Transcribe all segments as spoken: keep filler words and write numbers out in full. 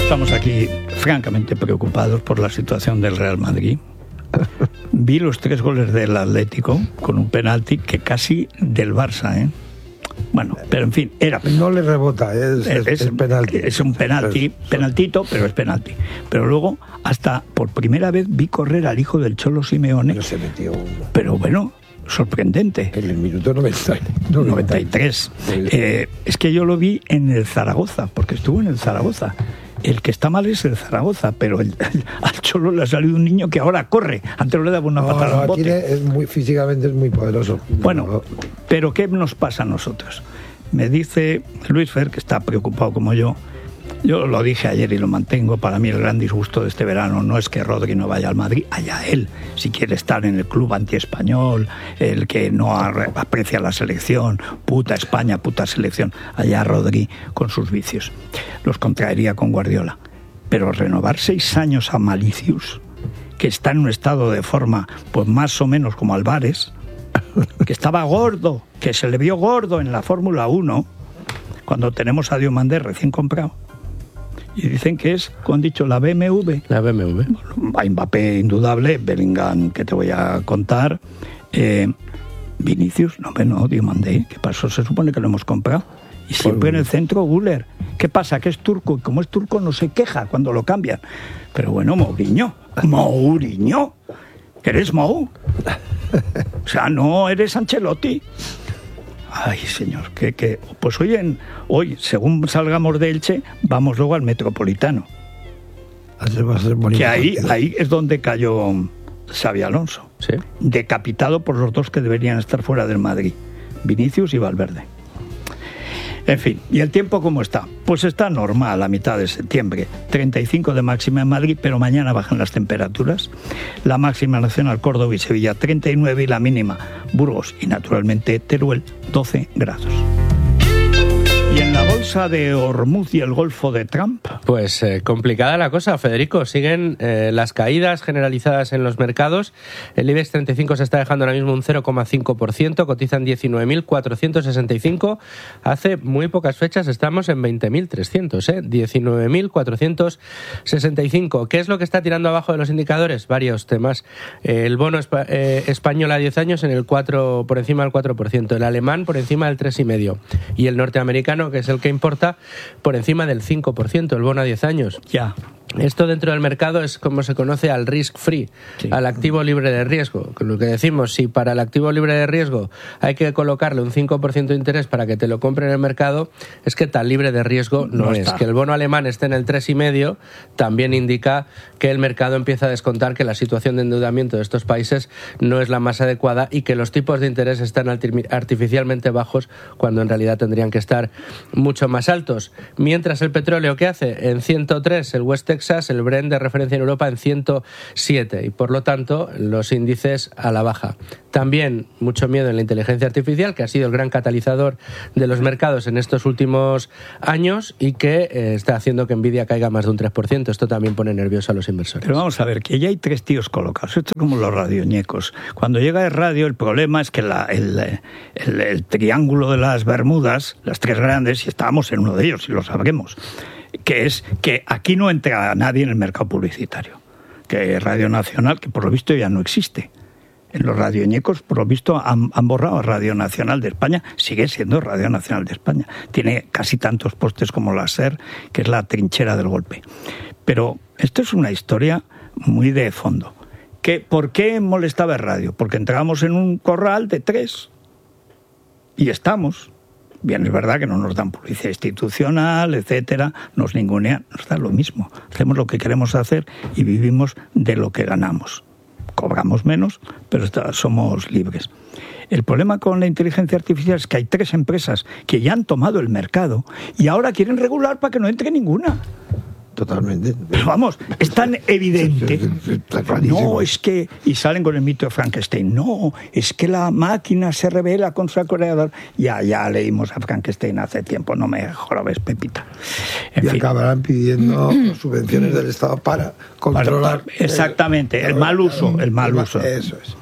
estamos aquí francamente preocupados por la situación del Real Madrid. Vi los tres goles del Atlético con un penalti que casi del Barça, ¿eh? Bueno, pero en fin, era penalti. No le rebota, es, es, es, es penalti. Es un penalti, penaltito, pero es penalti. Pero luego, hasta por primera vez vi correr al hijo del Cholo Simeone. Pero se metió uno. Pero bueno, sorprendente. En el minuto noventa, no, noventa y tres. Eh, es que yo lo vi en el Zaragoza, porque estuvo en el Zaragoza. El que está mal es el Zaragoza, pero el, el, al Cholo le ha salido un niño que ahora corre. Antes le daba una no, patada no, al bote. Tiene, es muy, físicamente es muy poderoso. Bueno, no. Pero ¿qué nos pasa a nosotros? Me dice Luis Fer, que está preocupado como yo. Yo lo dije ayer y lo mantengo. Para mí el gran disgusto de este verano no es que Rodri no vaya al Madrid, allá él, si quiere estar en el club antiespañol, el que no aprecia la selección, puta España, puta selección, allá Rodri con sus vicios. Los contraería con Guardiola. Pero renovar seis años a Malicius, que está en un estado de forma pues más o menos como Álvarez, que estaba gordo, que se le vio gordo en la Fórmula uno, cuando tenemos a Diomandé recién comprado. Y dicen que es, como han dicho, la B M W. La B M W. Bueno, Mbappé indudable, Bellingham, que te voy a contar. Eh, Vinicius, no, no, Diomandé, ¿qué pasó? Se supone que lo hemos comprado. Y siempre en el centro, Güler. ¿Qué pasa? Que es turco, y como es turco no se queja cuando lo cambian. Pero bueno, Mourinho, Mourinho, ¿eres Mou? O sea, no eres Ancelotti. Ay, señor, que, que pues hoy, en, hoy, según salgamos de Elche, vamos luego al Metropolitano. Va a ser bonito. Que ahí, ahí es donde cayó Xabi Alonso. ¿Sí? Decapitado por los dos que deberían estar fuera del Madrid, Vinicius y Valverde. En fin, ¿y el tiempo cómo está? Pues está normal a mitad de septiembre. treinta y cinco de máxima en Madrid, pero mañana bajan las temperaturas. La máxima nacional Córdoba y Sevilla treinta y nueve y la mínima Burgos y naturalmente Teruel doce grados. ¿Y en la bolsa de Hormuz y el Golfo de Trump? Pues eh, complicada la cosa, Federico. Siguen eh, las caídas generalizadas en los mercados. El IBEX treinta y cinco se está dejando ahora mismo un cero coma cinco por ciento, cotizan diecinueve mil cuatrocientos sesenta y cinco. Hace muy pocas fechas estamos en veinte mil trescientos, ¿eh? diecinueve mil cuatrocientos sesenta y cinco. ¿Qué es lo que está tirando abajo de los indicadores? Varios temas. Eh, el bono espa- eh, español a diez años en el cuatro, por encima del cuatro por ciento, el alemán por encima del tres coma cinco por ciento y el norteamericano, que es el que importa, por encima del cinco por ciento, el bono a diez años. Ya. Esto dentro del mercado es como se conoce al risk free, sí, al activo libre de riesgo. Lo que decimos, si para el activo libre de riesgo hay que colocarle un cinco por ciento de interés para que te lo compre en el mercado, es que tan libre de riesgo no, no es. Está. Que el bono alemán esté en el tres coma cinco por ciento también indica que el mercado empieza a descontar que la situación de endeudamiento de estos países no es la más adecuada y que los tipos de interés están artificialmente bajos cuando en realidad tendrían que estar mucho más altos. Mientras el petróleo, ¿qué hace? En ciento tres, el West Texas, el Brent de referencia en Europa en ciento siete y por lo tanto los índices a la baja. También mucho miedo en la inteligencia artificial, que ha sido el gran catalizador de los mercados en estos últimos años y que eh, está haciendo que Nvidia caiga más de un tres por ciento. Esto también pone nervioso a los inversores. Pero vamos a ver, que ya hay tres tíos colocados. Esto es como los radioñecos. Cuando llega el radio, el problema es que la, el, el, el triángulo de las Bermudas, las tres grandes, y estábamos en uno de ellos, y lo sabremos, que es que aquí no entra nadie en el mercado publicitario. Que Radio Nacional, que por lo visto ya no existe. En los radioñecos, por lo visto, han, han borrado Radio Nacional de España. Sigue siendo Radio Nacional de España. Tiene casi tantos postes como la SER, que es la trinchera del golpe. Pero esto es una historia muy de fondo. ¿Qué, ¿Por qué molestaba el radio? Porque entrábamos en un corral de tres. Y estamos. Bien, es verdad que no nos dan publicidad institucional, etcétera, nos ningunean, nos da lo mismo. Hacemos lo que queremos hacer y vivimos de lo que ganamos. Cobramos menos, pero somos libres. El problema con la inteligencia artificial es que hay tres empresas que ya han tomado el mercado y ahora quieren regular para que no entre ninguna. Totalmente. Pero vamos, es tan evidente. No, es que... Y salen con el mito de Frankenstein. No, es que la máquina se revela con su creador. Ya, ya leímos a Frankenstein hace tiempo, no me jorobes, Pepita. En y fin. Acabarán pidiendo subvenciones del Estado para controlar... Para, exactamente, el, el mal uso, el mal uso. Eso es.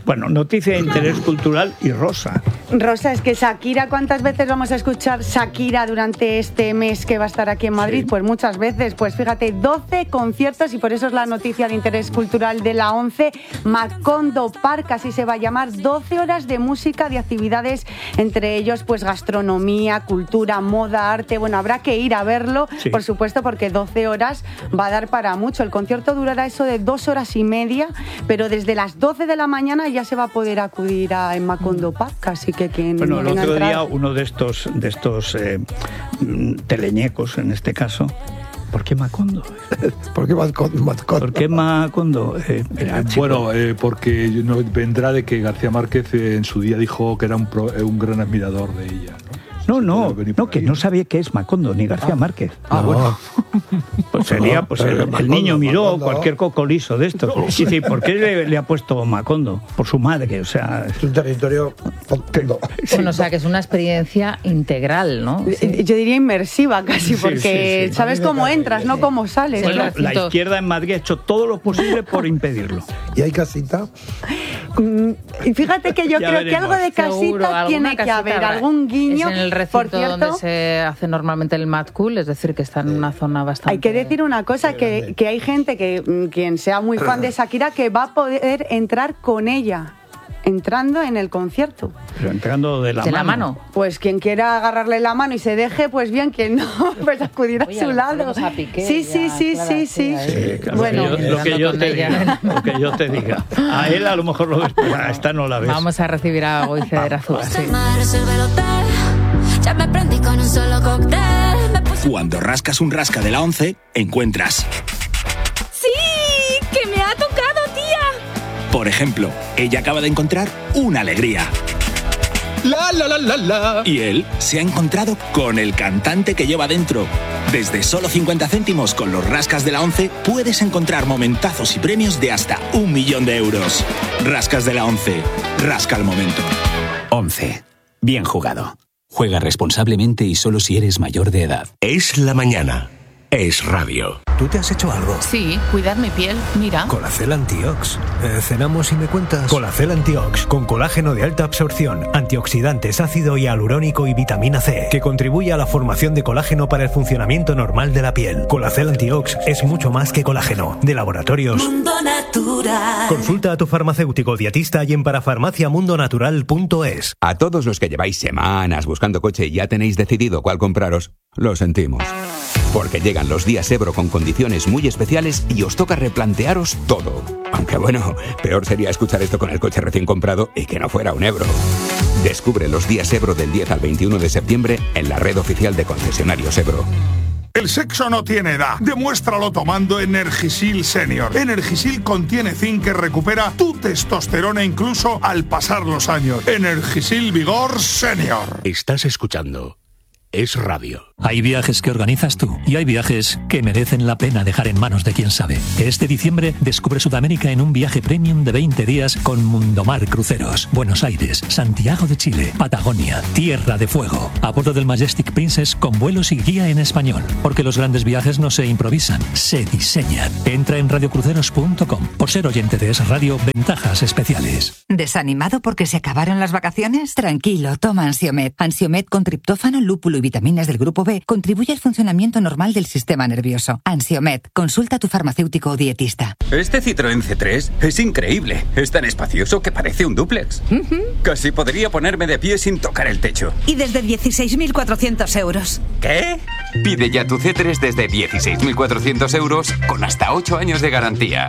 Bueno, noticia de interés cultural y Rosa. Rosa, es que Shakira, ¿cuántas veces vamos a escuchar Shakira durante este mes que va a estar aquí en Madrid? Sí. Pues muchas veces. Pues fíjate, doce conciertos, y por eso es la noticia de interés cultural de la once. Macondo Park, así se va a llamar. doce horas de música, de actividades, entre ellos pues gastronomía, cultura, moda, arte. Bueno, habrá que ir a verlo, sí. por supuesto, porque doce horas va a dar para mucho. El concierto durará eso de dos horas y media, pero desde las doce de la mañana ya se va a poder acudir a en Macondo Park, así que quien bueno, el otro entrar... día uno de estos de estos eh, teleñecos, en este caso, ¿por qué Macondo? ¿Por qué Macondo? ¿Por qué Macondo? Eh, mira, bueno, eh, porque no, vendrá de que García Márquez eh, en su día dijo que era un, pro, eh, un gran admirador de ella, ¿no? No, no, no, que no sabía qué es Macondo, ni García ah. Márquez. Ah, no. Bueno. Pues sería, pues el, el Macondo, niño miró Macondo. Cualquier cocolizo de estos. Y dice, ¿por qué le, le ha puesto Macondo? Por su madre, o sea... Es un territorio... Bueno, o sea, que es una experiencia integral, ¿no? Sí. Yo diría inmersiva casi, porque sí, sí, sí. sabes cómo entras, no cómo sales. Bueno, la izquierda en Madrid ha hecho todo lo posible por impedirlo. ¿Y hay casita? Y fíjate que yo ya creo veremos. Que algo de casita Seguro, tiene que haber, algún guiño. Es en el recinto donde se hace normalmente el Mad Cool, es decir, que está en una zona bastante... Hay que decir una cosa, que, que hay gente, que quien sea muy fan de Shakira, que va a poder entrar con ella, entrando en el concierto. Pero entrando de la, ¿De mano. la mano. Pues quien quiera agarrarle la mano y se deje, pues bien, quien no, pues acudir a Oye, su lado. A Piqué, sí, sí, ya, sí, Clara, sí, sí, sí. sí claro, bueno, lo que, yo, lo, que yo te diga, lo que yo te diga. A él a lo mejor lo ves, pero a esta no la ves. Vamos a recibir a Goice de Razúa. Sí. Ya me prendí con un solo cóctel. Cuando rascas un rasca de la once, encuentras... ¡Sí! ¡Que me ha tocado, tía! Por ejemplo, ella acaba de encontrar una alegría. La, la, la, la, la. Y él se ha encontrado con el cantante que lleva dentro. Desde solo cincuenta céntimos con los rascas de la once puedes encontrar momentazos y premios de hasta un millón de euros. Rascas de la once. Rasca el momento. once. Bien jugado. Juega responsablemente y solo si eres mayor de edad. Es la mañana. Es radio. ¿Tú te has hecho algo? Sí, cuidar mi piel, mira. Colacel Antiox. Eh, ¿Cenamos y me cuentas? Colacel Antiox, con colágeno de alta absorción, antioxidantes, ácido hialurónico y vitamina C, que contribuye a la formación de colágeno para el funcionamiento normal de la piel. Colacel Antiox es mucho más que colágeno. De Laboratorios Mundo Natural. Consulta a tu farmacéutico dietista y en parafarmacia mundo natural punto es. A todos los que lleváis semanas buscando coche y ya tenéis decidido cuál compraros, lo sentimos. Porque llegan los días Ebro con condiciones muy especiales y os toca replantearos todo. Aunque bueno, peor sería escuchar esto con el coche recién comprado y que no fuera un Ebro. Descubre los días Ebro del diez al veintiuno de septiembre en la red oficial de concesionarios Ebro. El sexo no tiene edad. Demuéstralo tomando Energisil Senior. Energisil contiene zinc que recupera tu testosterona incluso al pasar los años. Energisil Vigor Senior. Estás escuchando Es Radio. Hay viajes que organizas tú y hay viajes que merecen la pena dejar en manos de quien sabe. Este diciembre descubre Sudamérica en un viaje premium de veinte días con Mundomar Cruceros. Buenos Aires, Santiago de Chile, Patagonia, Tierra de Fuego. A bordo del Majestic Princess con vuelos y guía en español. Porque los grandes viajes no se improvisan, se diseñan. Entra en radio cruceros punto com. Por ser oyente de Es Radio, ventajas especiales. ¿Desanimado porque se acabaron las vacaciones? Tranquilo, toma Ansiomed. Ansiomed con triptófano, lúpulo y vitaminas del grupo B contribuye al funcionamiento normal del sistema nervioso. Ansiomed, consulta a tu farmacéutico o dietista. Este Citroën C tres es increíble. Es tan espacioso que parece un dúplex. Uh-huh. Casi podría ponerme de pie sin tocar el techo. Y desde dieciséis mil cuatrocientos euros. ¿Qué? Pide ya tu C tres desde dieciséis mil cuatrocientos euros con hasta ocho años de garantía.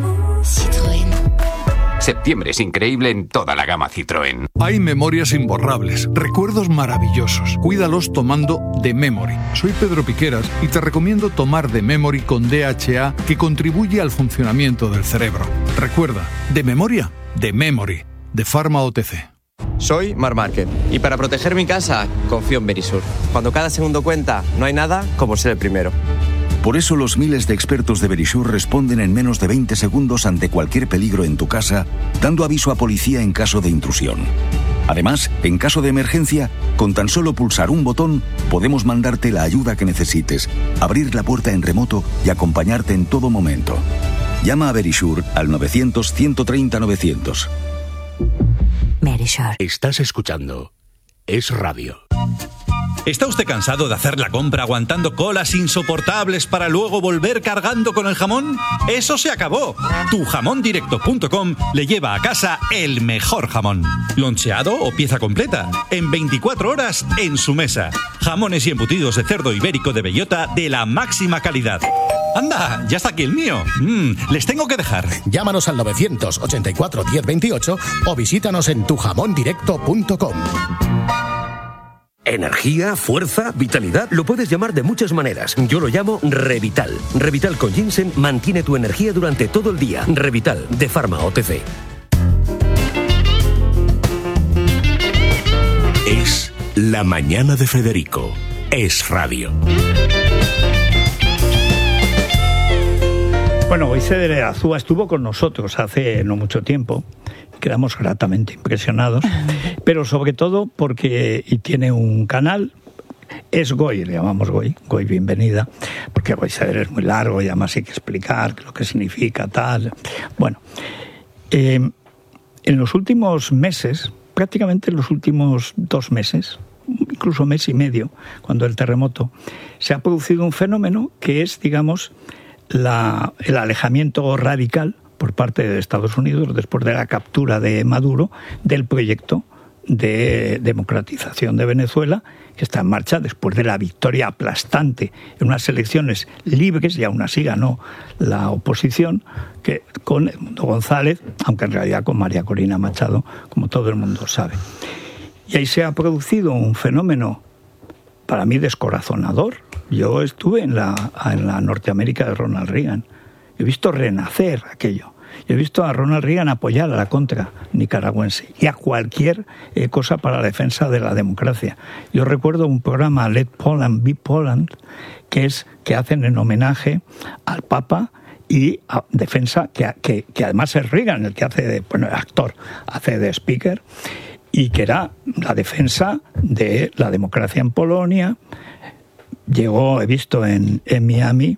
Citroën. Septiembre es increíble en toda la gama Citroën. Hay memorias imborrables, recuerdos maravillosos. Cuídalos tomando The Memory. Soy Pedro Piqueras y te recomiendo tomar The Memory con D H A, que contribuye al funcionamiento del cerebro. Recuerda, de memoria, The Memory, de Pharma O T C. Soy Mar Márquez y para proteger mi casa confío en Verisur. Cuando cada segundo cuenta, no hay nada como ser el primero. Por eso los miles de expertos de Verisur responden en menos de veinte segundos ante cualquier peligro en tu casa, dando aviso a policía en caso de intrusión. Además, en caso de emergencia, con tan solo pulsar un botón, podemos mandarte la ayuda que necesites, abrir la puerta en remoto y acompañarte en todo momento. Llama a Verisur al novecientos, ciento treinta, novecientos. Verisure. Estás escuchando Es Radio. ¿Está usted cansado de hacer la compra aguantando colas insoportables para luego volver cargando con el jamón? ¡Eso se acabó! tu jamón directo punto com le lleva a casa el mejor jamón. Loncheado o pieza completa, en veinticuatro horas en su mesa. Jamones y embutidos de cerdo ibérico de bellota de la máxima calidad. ¡Anda! ¡Ya está aquí el mío! Mm, les tengo que dejar. Llámanos al novecientos ochenta y cuatro diez veintiocho o visítanos en tu jamón directo punto com. Energía, fuerza, vitalidad, lo puedes llamar de muchas maneras. Yo lo llamo Revital. Revital con ginseng mantiene tu energía durante todo el día. Revital, de Pharma O T C. Es La Mañana de Federico. Es Radio. Bueno, Goize Azúa estuvo con nosotros hace no mucho tiempo. Quedamos gratamente impresionados, pero sobre todo porque y tiene un canal, es Goi, le llamamos Goi, Goi bienvenida, porque Goize es muy largo y además hay que explicar lo que significa tal. Bueno, eh, en los últimos meses, prácticamente en los últimos dos meses, incluso mes y medio, cuando el terremoto, se ha producido un fenómeno que es, digamos, la, el alejamiento radical por parte de Estados Unidos, después de la captura de Maduro, del proyecto de democratización de Venezuela, que está en marcha después de la victoria aplastante en unas elecciones libres, y aún así ganó la oposición, que con Edmundo González, aunque en realidad con María Corina Machado, como todo el mundo sabe. Y ahí se ha producido un fenómeno, para mí, descorazonador. Yo estuve en la, en la Norteamérica de Ronald Reagan. He visto renacer aquello. He visto a Ronald Reagan apoyar a la contra nicaragüense y a cualquier eh, cosa para la defensa de la democracia. Yo recuerdo un programa, Let Poland Be Poland, que es que hacen en homenaje al Papa y a defensa, que, que, que además es Reagan el que hace de, bueno, el actor, hace de speaker, y que era la defensa de la democracia en Polonia. Llegó, he visto en, en Miami,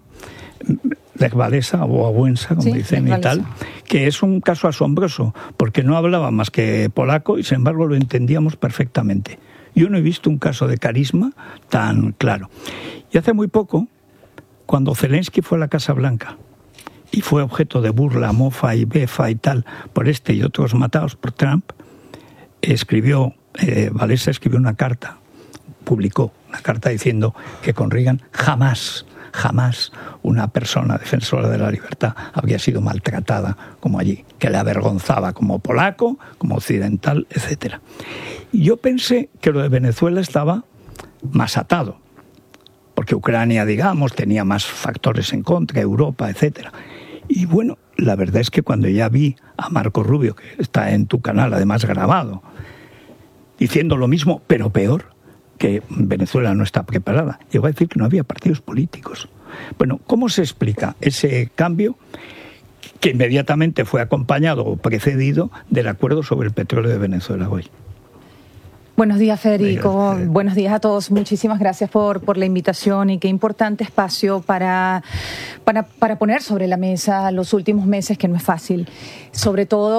Lech Walesa o Wałęsa, como sí, dicen y tal, que es un caso asombroso, porque no hablaba más que polaco y sin embargo lo entendíamos perfectamente. Yo no he visto un caso de carisma tan claro. Y hace muy poco, cuando Zelensky fue a la Casa Blanca y fue objeto de burla, mofa y befa y tal por este y otros matados por Trump, escribió, eh, Walesa escribió una carta, publicó una carta diciendo que con Reagan jamás Jamás una persona defensora de la libertad habría sido maltratada como allí, que le avergonzaba como polaco, como occidental, etcétera. Y yo pensé que lo de Venezuela estaba más atado, porque Ucrania, digamos, tenía más factores en contra, Europa, etcétera. Y bueno, la verdad es que cuando ya vi a Marco Rubio, que está en tu canal, además grabado, diciendo lo mismo, pero peor, que Venezuela no está preparada. Llegó a decir que no había partidos políticos. Bueno, ¿cómo se explica ese cambio que inmediatamente fue acompañado o precedido del acuerdo sobre el petróleo de Venezuela hoy? Buenos días, Federico. Buenos días a todos. Muchísimas gracias por, por la invitación y qué importante espacio para, para, para poner sobre la mesa los últimos meses, que no es fácil. Sobre todo